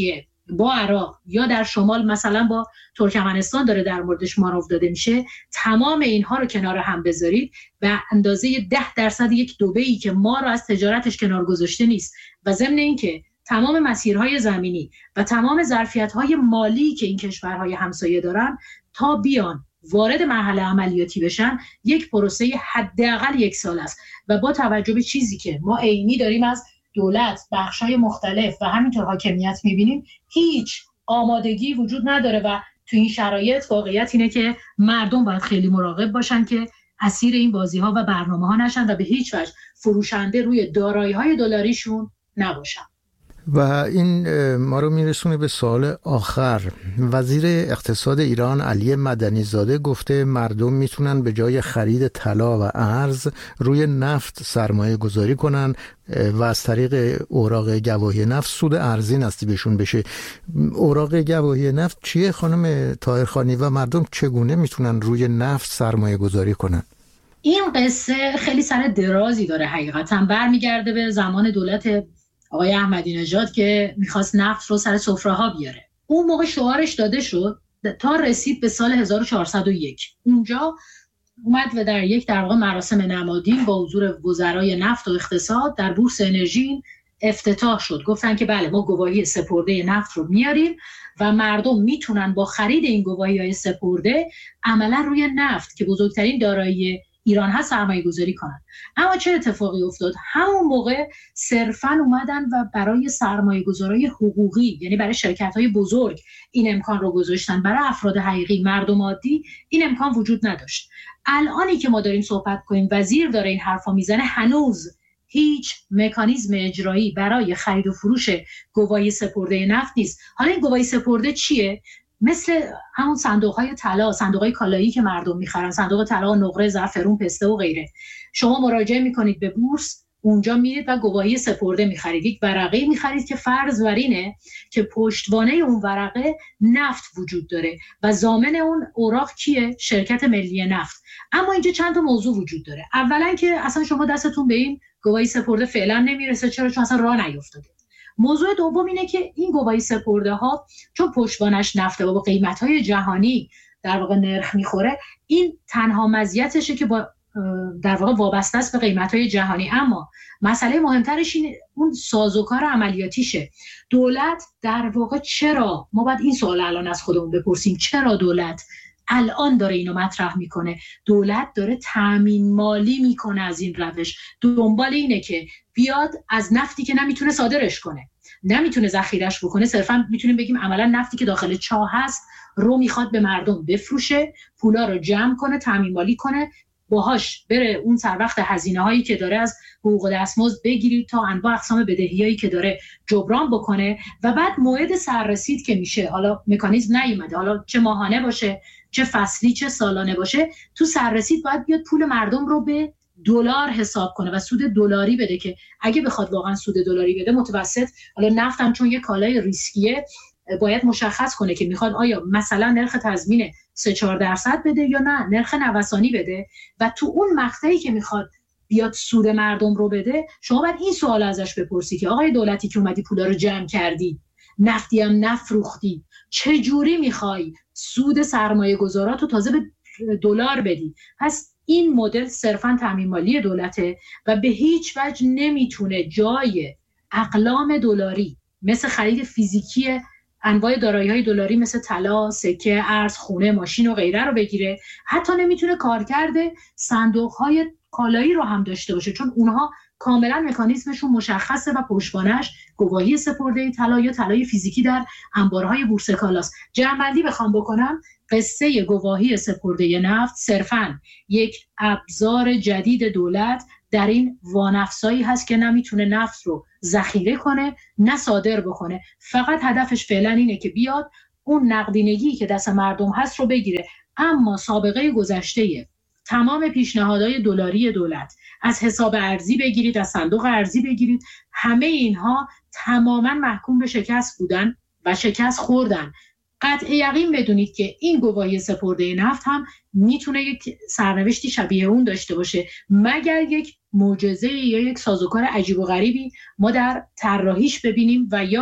با عراق یا در شمال مثلا با ترکمنستان داره در موردش مانور داده میشه، تمام اینها رو کنار هم بذارید به اندازه ده درصد یک دبی که ما رو از تجارتش کنار گذاشته نیست و ضمن اینکه تمام مسیرهای زمینی و تمام ظرفیت‌های مالی که این کشورهای همسایه دارن تا بیان وارد مرحله عملیاتی بشن یک پروسه حداقل یک سال است و با توجه به چیزی که ما عینی داریم از دولت، بخش‌های مختلف و همینطور حاکمیت می‌بینیم، هیچ آمادگی وجود نداره و تو این شرایط واقعیت اینه که مردم باید خیلی مراقب باشن که اسیر این بازی‌ها و برنامه‌ها نشن و به هیچ وجه فروشنده روی دارایی‌های دلاریشون نباشن. و این ما رو میرسونه به سوال آخر. وزیر اقتصاد ایران علی مدنی زاده گفته مردم میتونن به جای خرید طلا و ارز روی نفت سرمایه گذاری کنن و از طریق اوراق گواهی نفت سود ارزی نصیبشون بشه. اوراق گواهی نفت چیه خانم طاهرخانی و مردم چگونه میتونن روی نفت سرمایه گذاری کنن؟ این قصه خیلی سر درازی داره، حقیقتا برمیگرده به زمان دولت آقای احمدی نژاد که میخواست نفت رو سر سفره ها بیاره. اون موقع شعارش داده شد تا رسید به سال هزار و چهارصد و یک. اونجا اومد و در یک در واقع مراسم نمادین با حضور وزرای نفت و اقتصاد در بورس انرژی افتتاح شد. گفتن که بله ما گواهی سپرده نفت رو میاریم و مردم میتونن با خرید این گواهی‌های سپرده عملا روی نفت که بزرگترین دارایی ایران هست سرمایه گذاری کنن. اما چه اتفاقی افتاد؟ همون موقع صرفاً اومدن و برای سرمایه گذاری حقوقی، یعنی برای شرکت های بزرگ این امکان رو گذاشتن، برای افراد حقیقی مردم عادی این امکان وجود نداشت. الانی که ما داریم صحبت کنیم وزیر داره این حرفا میزنه، هنوز هیچ مکانیزم اجرایی برای خرید و فروش گواهی سپرده نفت نیست. حالا این گواهی سپرده چیه؟ مثل همون صندوق‌های طلا، صندوق‌های کالایی که مردم می‌خرن، صندوق طلا، نقره، زعفرون، پسته و غیره. شما مراجعه می‌کنید به بورس، اونجا میرید و گواهی سپرده می‌خرید. یک ورقه می‌خرید که فرض بر اینه که پشتوانه اون ورقه نفت وجود داره و ضامن اون اوراق کیه؟ شرکت ملی نفت. اما اینجا چند تا موضوع وجود داره. اولا که اصلا شما دستتون به این گواهی سپرده فعلا نمیرسه. چرا؟ چون اصلا راه نیفتاده. موضوع دوم اینه که این گواهی سپرده ها چون پشتوانش نفته و با قیمت‌های جهانی در واقع نرخ میخوره، این تنها مزیتشه که با در واقع وابسته است به قیمت‌های جهانی. اما مسئله مهمترش این اون سازوکار عملیاتیشه. دولت در واقع چرا، ما باید این سوال الان از خودمون بپرسیم، چرا دولت الان داره اینو مطرح میکنه؟ دولت داره تامین مالی میکنه از این روش. دنبال اینه که بیاد از نفتی که نمیتونه صادرش کنه، نمیتونه ذخیره‌اش بکنه، صرفا میتونیم بگیم عملا نفتی که داخل چاه هست رو میخواد به مردم بفروشه، پولا رو جمع کنه، تامین مالی کنه، باهاش بره اون سر وقت هزینه هایی که داره از حقوق دستمزد بگیرید تا انواع اقسام بدهیایی که داره جبران بکنه و بعد موعد سررسید که میشه، حالا مکانیزم نیومده، حالا چه ماهانه باشه چه فصلی چه سالانه باشه، تو سررسید باید بیاد پول مردم رو به دلار حساب کنه و سود دلاری بده که اگه بخواد واقعا سود دلاری بده متوسط، حالا نفت هم چون یه کالای ریسکیه باید مشخص کنه که میخواد آیا مثلا نرخ تضمین سه چهار درصد بده یا نه نرخ نوسانی بده و تو اون مقطعی که میخواد بیاد سود مردم رو بده، شما باید این سوال ازش بپرسی که آقای دولتی که اومدی پولا رو جمع کردی، نفتی هم نفروختی، چه جوری میخوای سود سرمایه گذارات رو تازه به دلار بدی؟ پس این مدل صرفاً تامین مالی دولته و به هیچ وجه نمیتونه جای اقلام دلاری مثل خرید فیزیکی انواع دارایی‌های دلاری مثل طلا، سکه، ارز، خونه، ماشین و غیره رو بگیره. حتی نمیتونه کارکرد صندوق‌های کالایی رو هم داشته باشه چون اونها کاملا مکانیزمشون مشخصه و پشتوانش گواهی سپرده طلا یا طلای فیزیکی در انبارهای بورس کالاست. جمع‌بندی بخوام بکنم، قصه گواهی سپرده نفت صرفاً یک ابزار جدید دولت در این وانفسایی هست که نمیتونه نفت رو ذخیره کنه نه صادر بکنه. فقط هدفش فعلا اینه که بیاد اون نقدینگی که دست مردم هست رو بگیره. اما سابقه گذشته تمام پیشنهادهای دلاری دولت، از حساب ارزی بگیرید، از صندوق ارزی بگیرید، همه اینها تماما محکوم به شکست بودن و شکست خوردن. قطع یقین بدونید که این گواهی سپرده نفت هم میتونه یک سرنوشتی شبیه اون داشته باشه مگر یک معجزه یا یک سازوکار عجیب و غریبی ما در طراحیش ببینیم و یا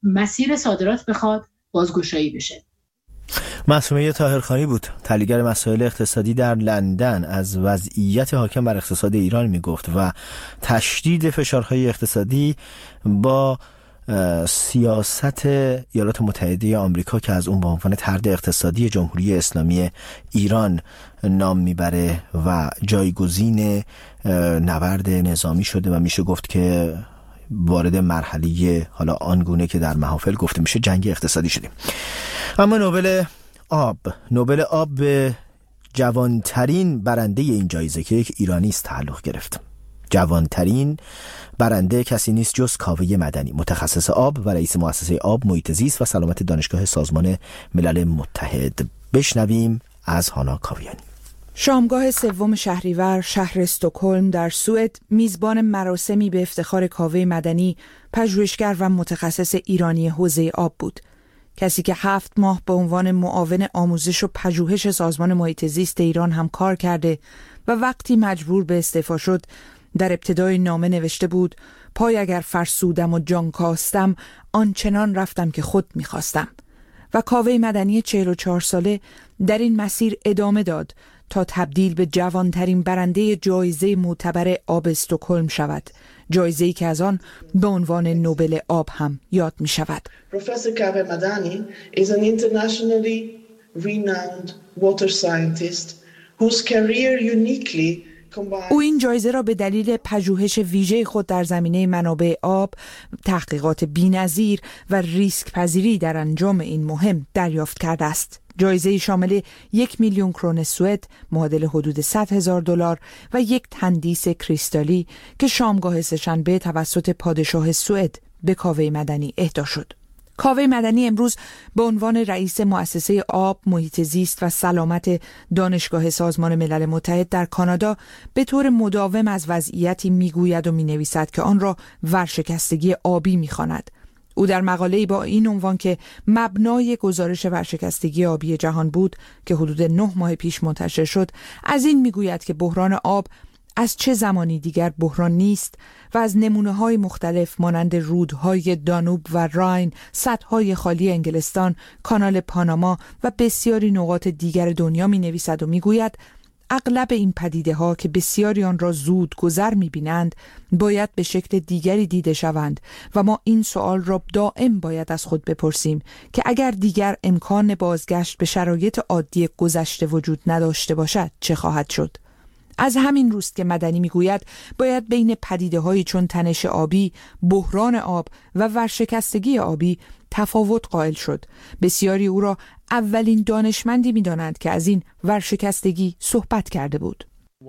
مسیر صادرات بخواد بازگشایی بشه. معصومه طاهرخانی بود، تحلیلگر مسائل اقتصادی در لندن، از وضعیت حاکم بر اقتصاد ایران میگفت و تشدید فشارهای اقتصادی با سیاست ایالات متحده آمریکا که از اون به عنوان طرد اقتصادی جمهوری اسلامی ایران نام میبره و جایگزین نبرد نظامی شده و میشه گفت که وارد مرحله حالا آنگونه که در محافل گفته میشه جنگ اقتصادی شدیم. اما نوبل آب نوبل آب به جوانترین برنده این جایزه که یک ایرانی است تعلق گرفت. جوانترین برنده کسی نیست جز کاوه مدنی، متخصص آب و رئیس مؤسسه آب، محیط زیست و سلامت دانشگاه سازمان ملل متحد. بشنویم از هانا کاویانی. شامگاه سوم شهریور شهر استکهلم در سوئد میزبان مراسمی به افتخار کاوه مدنی، پژوهشگر و متخصص ایرانی حوزه آب بود. کسی که هفت ماه به عنوان معاون آموزش و پژوهش سازمان محیط زیست ایران هم کار کرده و وقتی مجبور به استعفا شد در ابتدای نامه نوشته بود: پای اگر فرسودم و جان کاستم، آنچنان رفتم که خود میخواستم. و کاوه مدنی چهل و چهار ساله در این مسیر ادامه داد تا تبدیل به جوانترین برنده جایزه معتبر آب استکهلم شود، جایزه‌ای که از آن به عنوان نوبل آب هم یاد می شود. Professor Kaveh Madani is an internationally renowned water scientist whose career uniquely او این جایزه را به دلیل پژوهش ویژه خود در زمینه منابع آب، تحقیقات بی‌نظیر و ریسک پذیری در انجام این مهم دریافت کرده است. جایزه شامل یک میلیون کرون سوئد معادل حدود صد هزار دلار و یک تندیس کریستالی که شامگاه سه‌شنبه توسط پادشاه سوئد به کاوه مدنی اهدا شد. کاوه مدنی امروز به عنوان رئیس مؤسسه آب، محیط زیست و سلامت دانشگاه سازمان ملل متحد در کانادا به طور مداوم از وضعیتی میگوید و مینویسد که آن را ورشکستگی آبی میخواند. او در مقاله‌ای با این عنوان که مبنای گزارش ورشکستگی آبی جهان بود که حدود نه ماه پیش منتشر شد، از این میگوید که بحران آب از چه زمانی دیگر بحران نیست و از نمونه‌های مختلف مانند رودهای دانوب و راین، سدهای خالی انگلستان، کانال پاناما و بسیاری نقاط دیگر دنیا می‌نویسد و میگوید اغلب این پدیده ها که بسیاری آن را زود گذر می بینند باید به شکل دیگری دیده شوند و ما این سوال را دائم باید از خود بپرسیم که اگر دیگر امکان بازگشت به شرایط عادی گذشته وجود نداشته باشد چه خواهد شد؟ از همین روست که مدنی میگوید باید بین پدیده‌هایی چون تنش آبی، بحران آب و ورشکستگی آبی تفاوت قائل شد. بسیاری او را اولین دانشمندی می‌دانند که از این ورشکستگی صحبت کرده بود.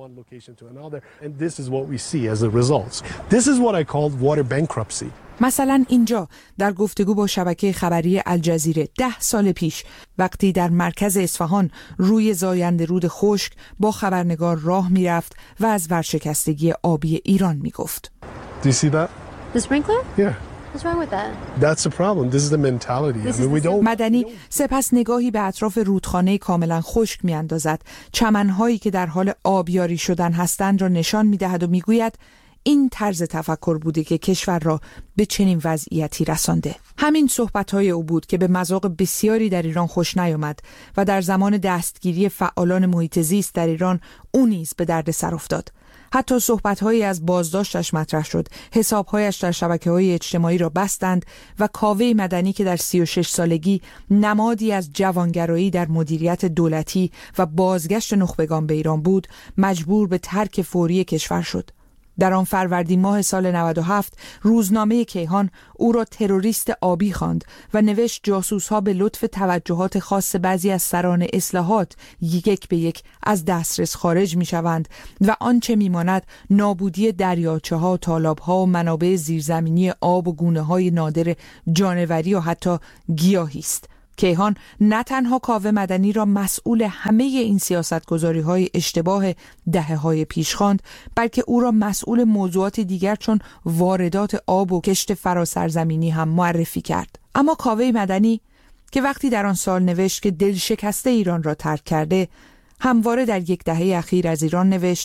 مثلا اینجا در گفتگو با شبکه خبری الجزیره ده سال پیش وقتی در مرکز اصفهان روی زاینده رود خشک با خبرنگار راه میرفت و از ورشکستگی آبی ایران میگفت. Do you see that? The sprinkler? Yeah. What's wrong with that? That's a problem. This is the mentality. I mean, we don't... مدنی سپس نگاهی به اطراف رودخانه کاملا خشک میاندازد، چمنهایی که در حال آبیاری شدن هستند را نشان میدهد و میگوید این طرز تفکر بوده که کشور را به چنین وضعیتی رسانده. همین صحبت‌های او بود که به مذاق بسیاری در ایران خوش نیامد و در زمان دستگیری فعالان محیط زیست در ایران او نیز به درد سر افتاد. حتی صحبت‌هایی از بازداشتش مطرح شد، حساب‌هایش در شبکه‌های اجتماعی را بستند و کاوه مدنی که در سی و شش سالگی نمادی از جوانگرایی در مدیریت دولتی و بازگشت نخبگان به ایران بود، مجبور به ترک فوری کشور شد. در آن فروردین ماه سال نود و هفت روزنامه کیهان او را تروریست آبی خواند و نوشت جاسوس‌ها به لطف توجهات خاص بعضی از سران اصلاحات یک به یک از دسترس خارج می‌شوند و آنچه می‌ماند نابودی دریاچه‌ها، تالاب‌ها و منابع زیرزمینی آب و گونه‌های نادر جانوری و حتی گیاهی است. کیهان نه تنها کاوه مدنی را مسئول همه این سیاستگذاری‌های اشتباه دهه‌های پیش خواند، بلکه او را مسئول موضوعات دیگر چون واردات آب و کشت فراسرزمینی هم معرفی کرد. اما کاوه مدنی که وقتی در آن سال نوشت که دل شکسته ایران را ترک کرده، همواره در یک دهه اخیر از ایران نوشت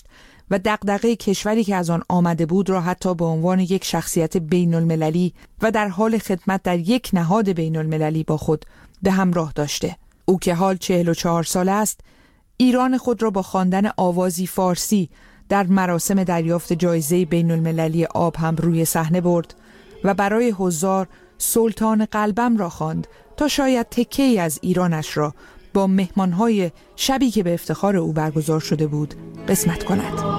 و دغدغه کشوری که از آن آمده بود را حتی به عنوان یک شخصیت بین المللی و در حال خدمت در یک نهاد بین المللی با خود به همراه داشته. او که حال چهل و چهار ساله است، ایران خود را با خواندن آوازی فارسی در مراسم دریافت جایزه بین المللی آب هم روی صحنه برد و برای حضار سلطان قلبم را خواند تا شاید تکه‌ای از ایرانش را با مهمانهای شبی که به افتخار او برگزار شده بود قسمت کند.